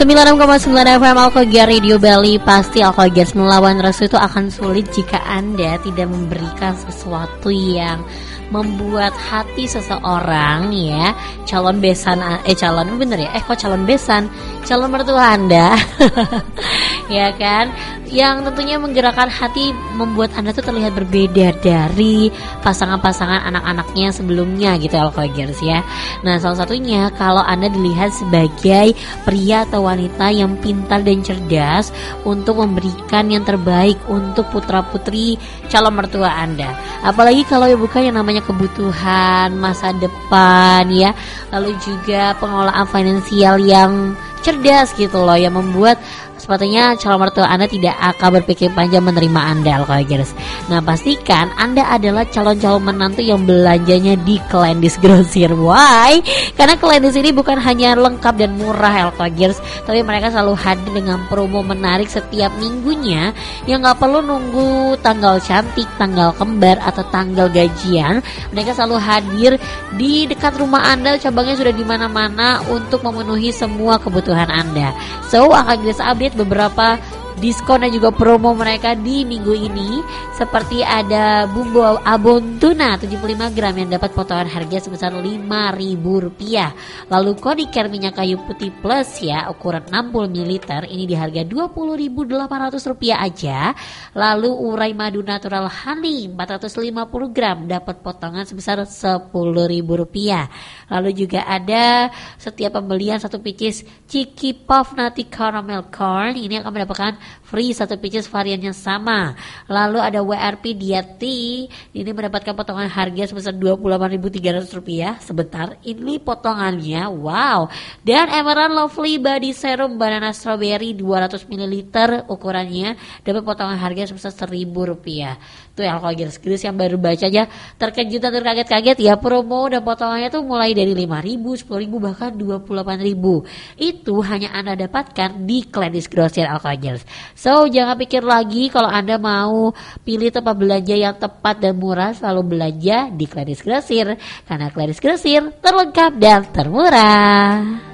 96,9 FM Alkogia Radio Bali. Pasti Alkogia melawan restu itu akan sulit jika Anda tidak memberikan sesuatu yang membuat hati seseorang ya, calon besan calon bener ya, calon besan, calon mertua Anda ya kan, yang tentunya menggerakkan hati, membuat Anda tuh terlihat berbeda dari pasangan-pasangan anak-anaknya sebelumnya gitu Alkogers ya. Nah, salah satunya kalau Anda dilihat sebagai pria atau wanita yang pintar dan cerdas untuk memberikan yang terbaik untuk putra-putri calon mertua Anda. Apalagi kalau ya bukan yang namanya kebutuhan masa depan ya, lalu juga pengelolaan finansial yang cerdas gitu loh, yang membuat sepatutnya calon mertua Anda tidak akan berpikir panjang menerima Anda Alkogers. Nah, pastikan Anda adalah calon-calon menantu yang belanjanya di Kleindis Grosir. Why? Karena Kleindis ini bukan hanya lengkap dan murah Alkogers, tapi mereka selalu hadir dengan promo menarik setiap minggunya, yang gak perlu nunggu tanggal cantik, tanggal kembar, atau tanggal gajian. Mereka selalu hadir di dekat rumah Anda, cabangnya sudah di mana-mana untuk memenuhi semua kebutuhan Anda. So, akan kita update beberapa diskon dan juga promo mereka di minggu ini, seperti ada bumbu abon tuna 75 gram yang dapat potongan harga sebesar Rp5.000. Lalu Kodicare minyak kayu putih plus ya, ukuran 60 ml ini di harga Rp20.800 aja. Lalu urai madu natural honey 450 gram dapat potongan sebesar Rp10.000. Lalu juga ada setiap pembelian satu pieces Chiki Puff Nutty Caramel Corn, ini akan mendapatkan free satu pieces variannya sama. Lalu ada WRP Diet Tea, ini mendapatkan potongan harga sebesar Rp28.300. Sebentar, ini potongannya, wow. Dan Emerald Lovely Body Serum Banana Strawberry 200 ml ukurannya dapat potongan harga sebesar Rp1.000. Tuh ya Alkogers yang baru baca aja terkejut dan terkaget-kaget ya, promo dan potongannya tuh mulai dari Rp5.000, Rp10.000, bahkan Rp28.000. Itu hanya Anda dapatkan di Kleindis Grosir Alkogers. So, jangan pikir lagi kalau Anda mau pilih tempat belanja yang tepat dan murah, selalu belanja di Kleindis Grosir, karena Kleindis Grosir terlengkap dan termurah.